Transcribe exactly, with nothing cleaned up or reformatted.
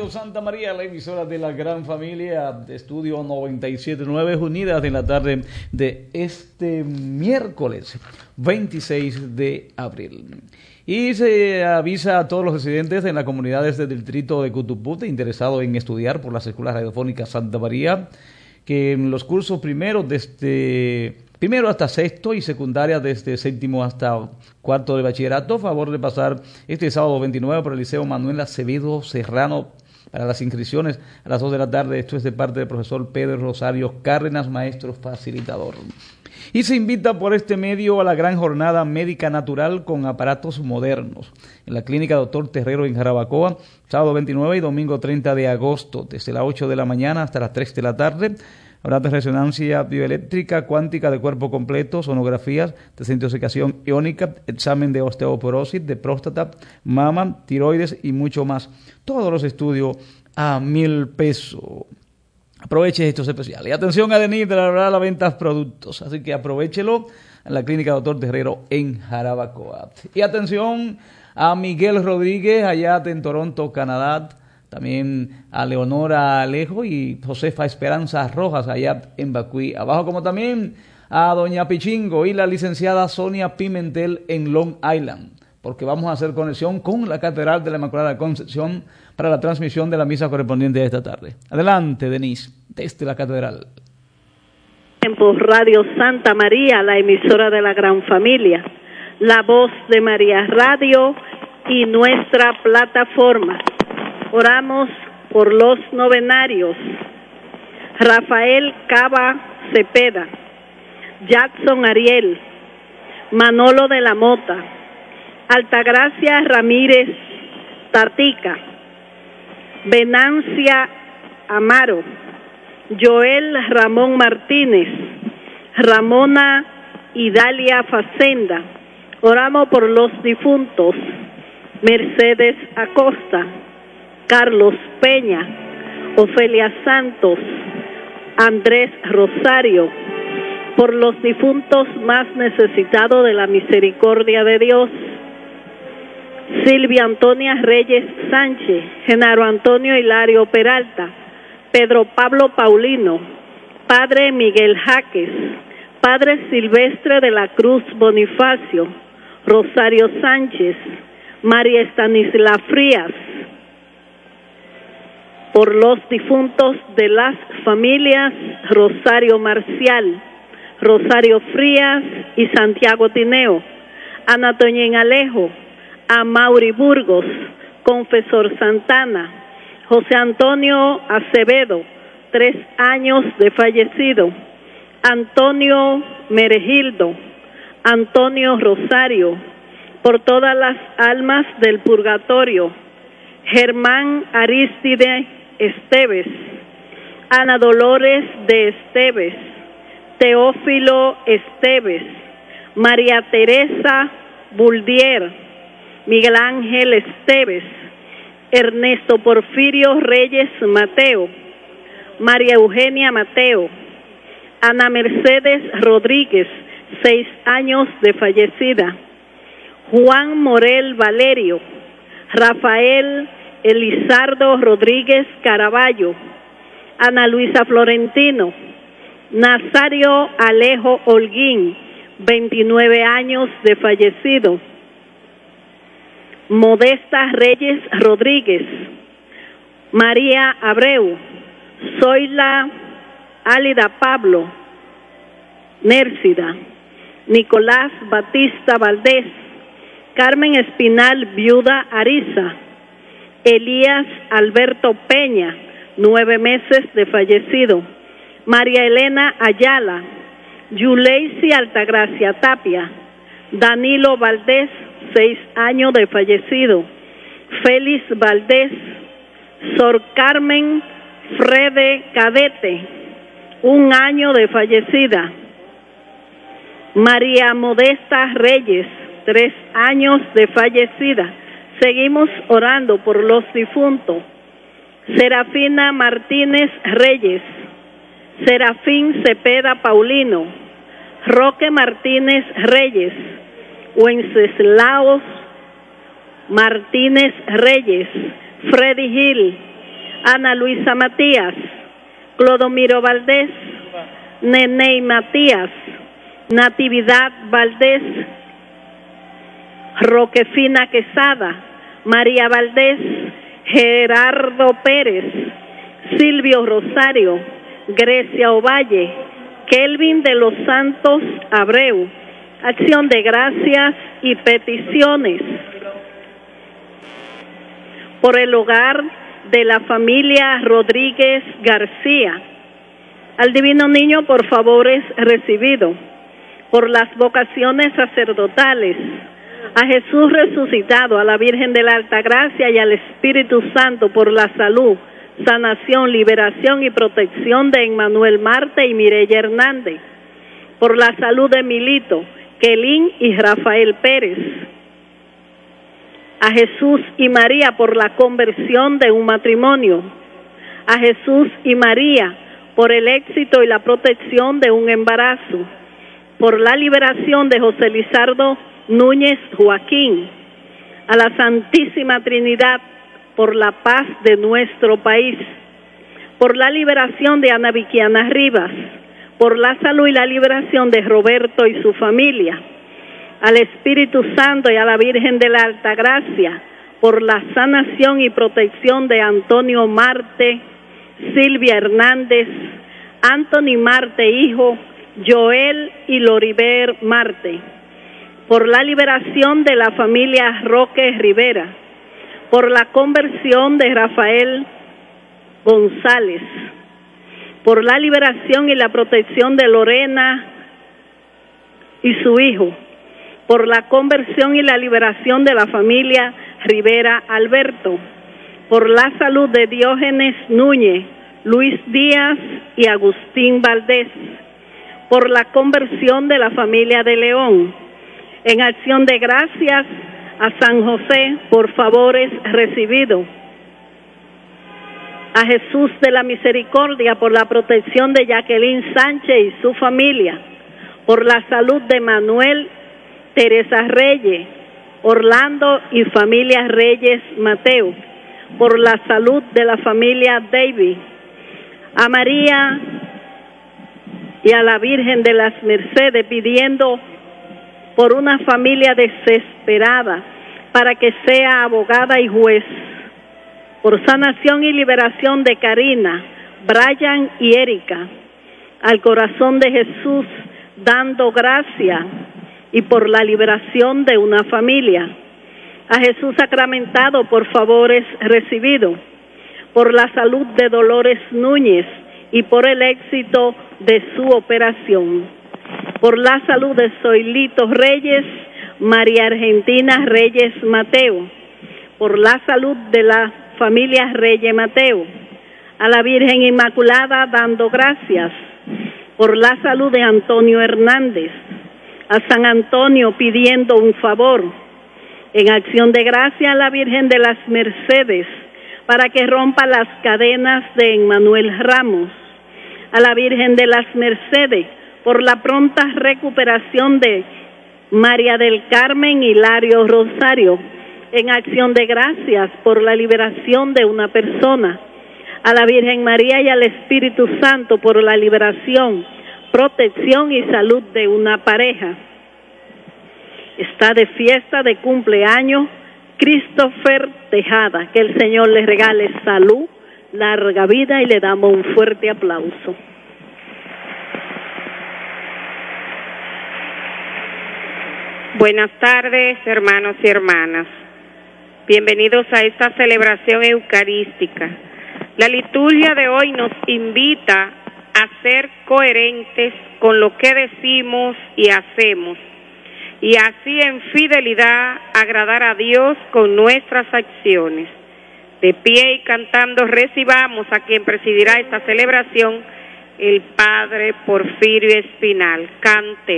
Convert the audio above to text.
Santa María, la emisora de la gran familia de Estudio noventa y siete punto nueve, unidas en la tarde de este miércoles veintiséis de abril. Y se avisa a todos los residentes en las comunidades del distrito de Cutupute interesados en estudiar por las escuelas radiofónicas Santa María que en los cursos primeros desde primero hasta sexto y secundaria desde séptimo hasta cuarto de bachillerato, favor de pasar este sábado veintinueve por el Liceo Manuel Acevedo Serrano para las inscripciones a las dos de la tarde. Esto es de parte del profesor Pedro Rosario Cárdenas, maestro facilitador. Y se invita por este medio a la gran jornada médica natural con aparatos modernos en la clínica Doctor Terrero en Jarabacoa, sábado veintinueve y domingo treinta de agosto, desde las ocho de la mañana hasta las tres de la tarde. Habrá de resonancia bioeléctrica, cuántica de cuerpo completo, sonografías, desintoxicación iónica, examen de osteoporosis, de próstata, mama, tiroides y mucho más. Todos los estudios a mil pesos. Aproveche estos especiales. Y atención a Denis de la verdad la venta de productos. Así que aprovechelo en la clínica Doctor Terrero en Jarabacoa. Y atención a Miguel Rodríguez allá en Toronto, Canadá. También a Leonora Alejo y Josefa Esperanza Rojas allá en Bacuí. Abajo como también a doña Pichingo y la licenciada Sonia Pimentel en Long Island. Porque vamos a hacer conexión con la Catedral de la Inmaculada Concepción para la transmisión de la misa correspondiente de esta tarde. Adelante, Denise, desde la Catedral. Por Radio Santa María, la emisora de la gran familia, la voz de María Radio y nuestra plataforma. Oramos por los novenarios. Rafael Cava Cepeda, Jackson Ariel, Manolo de la Mota, Altagracia Ramírez Tartica, Venancia Amaro, Joel Ramón Martínez, Ramona Idalia Facenda. Oramos por los difuntos: Mercedes Acosta, Carlos Peña, Ofelia Santos, Andrés Rosario, por los difuntos más necesitados de la misericordia de Dios: Silvia Antonia Reyes Sánchez, Genaro Antonio Hilario Peralta, Pedro Pablo Paulino, Padre Miguel Jaques, Padre Silvestre de la Cruz Bonifacio, Rosario Sánchez, María Estanisla Frías, por los difuntos de las familias Rosario Marcial, Rosario Frías y Santiago Tineo, Ana Toñén Alejo, a Mauri Burgos, Confesor Santana, José Antonio Acevedo, tres años de fallecido, Antonio Meregildo, Antonio Rosario, por todas las almas del purgatorio, Germán Aristide Esteves, Ana Dolores de Esteves, Teófilo Esteves, María Teresa Buldier, Miguel Ángel Esteves, Ernesto Porfirio Reyes Mateo, María Eugenia Mateo, Ana Mercedes Rodríguez, seis años de fallecida, Juan Morel Valerio, Rafael Elizardo Rodríguez Caraballo, Ana Luisa Florentino, Nazario Alejo Holguín, veintinueve años de fallecido, Modesta Reyes Rodríguez, María Abreu, Zoila Álida Pablo, Nércida, Nicolás Batista Valdés, Carmen Espinal Viuda Ariza, Elías Alberto Peña, nueve meses de fallecido, María Elena Ayala, Yuleisi Altagracia Tapia, Danilo Valdés, seis años de fallecido, Félix Valdés, Sor Carmen Frede Cadete, un año de fallecida, María Modesta Reyes, tres años de fallecida. Seguimos orando por los difuntos: Serafina Martínez Reyes, Serafín Cepeda Paulino, Roque Martínez Reyes, Wenceslaos Martínez Reyes, Freddy Gil, Ana Luisa Matías, Clodomiro Valdés, Neney Matías, Natividad Valdés, Roquefina Quesada, María Valdés, Gerardo Pérez, Silvio Rosario, Grecia Ovalle, Kelvin de los Santos Abreu. Acción de gracias y peticiones por el hogar de la familia Rodríguez García. Al Divino Niño por favores recibido, por las vocaciones sacerdotales, a Jesús resucitado, a la Virgen de la Altagracia y al Espíritu Santo por la salud, sanación, liberación y protección de Emmanuel Marte y Mireya Hernández, por la salud de Milito, Kelín y Rafael Pérez, a Jesús y María por la conversión de un matrimonio, a Jesús y María por el éxito y la protección de un embarazo, por la liberación de José Lizardo Núñez Joaquín, a la Santísima Trinidad por la paz de nuestro país, por la liberación de Ana Viquiana Rivas, por la salud y la liberación de Roberto y su familia, al Espíritu Santo y a la Virgen de la Altagracia, por la sanación y protección de Antonio Marte, Silvia Hernández, Anthony Marte hijo, Joel y Loriber Marte, por la liberación de la familia Roque Rivera, por la conversión de Rafael González, por la liberación y la protección de Lorena y su hijo, por la conversión y la liberación de la familia Rivera Alberto, por la salud de Diógenes Núñez, Luis Díaz y Agustín Valdés, por la conversión de la familia de León. En acción de gracias a San José por favores recibidos, a Jesús de la Misericordia por la protección de Jacqueline Sánchez y su familia, por la salud de Manuel, Teresa Reyes, Orlando y familia Reyes Mateo, por la salud de la familia David, a María y a la Virgen de las Mercedes pidiendo por una familia desesperada para que sea abogada y juez, por sanación y liberación de Karina, Brian y Erika, al corazón de Jesús dando gracia y por la liberación de una familia, a Jesús sacramentado por favores recibidos, por la salud de Dolores Núñez y por el éxito de su operación, por la salud de Zoilito Reyes, María Argentina Reyes Mateo, por la salud de la familia Reyes Mateo, a la Virgen Inmaculada dando gracias, por la salud de Antonio Hernández, a San Antonio pidiendo un favor, en acción de gracia a la Virgen de las Mercedes, para que rompa las cadenas de Emmanuel Ramos, a la Virgen de las Mercedes, por la pronta recuperación de María del Carmen Hilario Rosario, en acción de gracias por la liberación de una persona, a la Virgen María y al Espíritu Santo por la liberación, protección y salud de una pareja. Está de fiesta de cumpleaños Christopher Tejada, que el Señor le regale salud, larga vida y le damos un fuerte aplauso. Buenas tardes, hermanos y hermanas. Bienvenidos a esta celebración eucarística. La liturgia de hoy nos invita a ser coherentes con lo que decimos y hacemos, y así en fidelidad agradar a Dios con nuestras acciones. De pie y cantando recibamos a quien presidirá esta celebración, el Padre Porfirio Espinal. Cante.